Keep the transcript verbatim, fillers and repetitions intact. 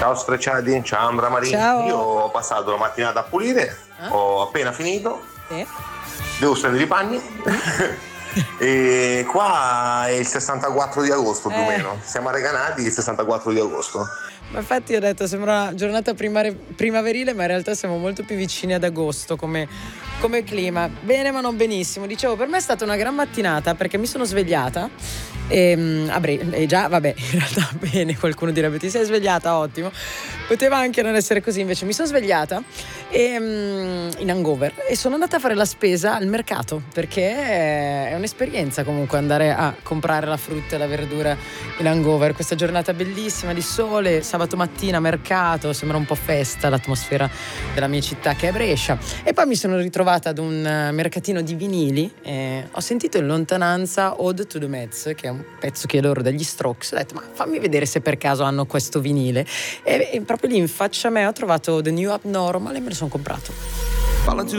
Ciao Strecciati, ciao Ambra Marini. Ciao. Io ho passato la mattinata a pulire, Eh? ho appena finito, Sì. devo stendere i panni. E qua è il sessantaquattro di agosto più o Eh. meno. Siamo arrecanati il sessantaquattro di agosto. Ma infatti ho detto sembra una giornata primare- primaverile, ma in realtà siamo molto più vicini ad agosto come, come clima. Bene ma non benissimo. Dicevo, per me è stata una gran mattinata perché mi sono svegliata e, a bre- e già vabbè, in realtà bene, qualcuno direbbe ti sei svegliata, ottimo. Poteva anche non essere così, invece mi sono svegliata e, mm, in hangover e sono andata a fare la spesa al mercato perché è un'esperienza comunque andare a comprare la frutta e la verdura in hangover. Questa giornata bellissima di sole, sabato mattina mercato, sembra un po' festa l'atmosfera della mia città che è Brescia. E poi mi sono ritrovata ad un eh, mercatino di vinili e ho sentito in lontananza Ode to the Mets, che è un pezzo che è loro degli Strokes. Ho detto ma fammi vedere se per caso hanno questo vinile e, e proprio lì in faccia a me ho trovato The New Abnormal e me lo sono comprato.